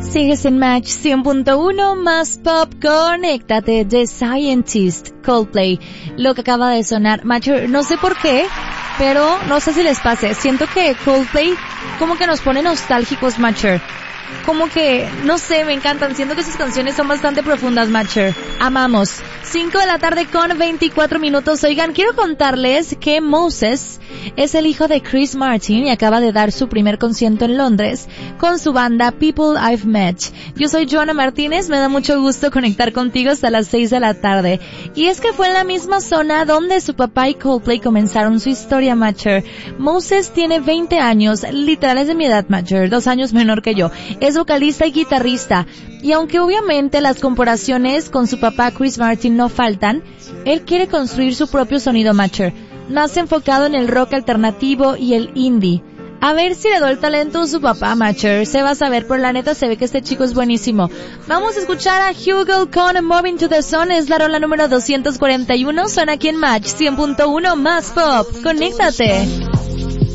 Sigues en Match 100.1 más pop, conéctate, The Scientist, Coldplay, lo que acaba de sonar. Matcher, no sé por qué, pero no sé si les pase, siento que Coldplay como que nos pone nostálgicos, Matcher. Como que, no sé, me encantan, siento que sus canciones son bastante profundas, Matcher. Amamos. 5 de la tarde con 24 minutos. Oigan, quiero contarles que Moses es el hijo de Chris Martin y acaba de dar su primer concierto en Londres con su banda People I've Met. Yo soy Joana Martínez, me da mucho gusto conectar contigo hasta las 6 de la tarde. Y es que fue en la misma zona donde su papá y Coldplay comenzaron su historia, Matcher. Moses tiene 20 años, literal es de mi edad, Matcher, 2 años menor que yo. Es vocalista y guitarrista. Y aunque obviamente las comparaciones con su papá Chris Martin no faltan, él quiere construir su propio sonido, Matcher, más enfocado en el rock alternativo y el indie. A ver si le doy el talento a su papá, Matcher, se va a saber, pero la neta se ve que este chico es buenísimo. Vamos a escuchar a Hugo con Moving to the Sun, es la rola número 241, suena aquí en Match 100.1 más pop. Conéctate.